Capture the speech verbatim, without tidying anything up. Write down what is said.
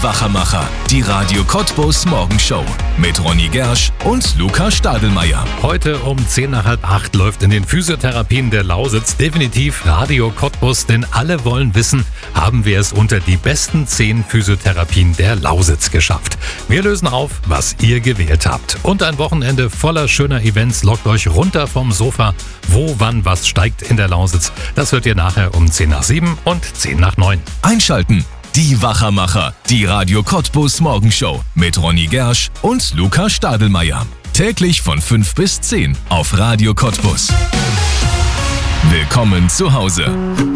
Wachermacher, die Radio Cottbus Morgenshow mit Ronny Gersch und Luca Stadelmeier. Heute um zehn nach halb acht läuft in den Physiotherapien der Lausitz definitiv Radio Cottbus, denn alle wollen wissen, haben wir es unter die besten zehn Physiotherapien der Lausitz geschafft. Wir lösen auf, was ihr gewählt habt. Und ein Wochenende voller schöner Events lockt euch runter vom Sofa. Wo, wann, was steigt in der Lausitz? Das hört ihr nachher um zehn nach sieben und zehn nach neun. Einschalten. Die Wachermacher, die Radio Cottbus Morgenshow mit Ronny Gersch und Luca Stadelmeier. Täglich von fünf bis zehn auf Radio Cottbus. Willkommen zu Hause.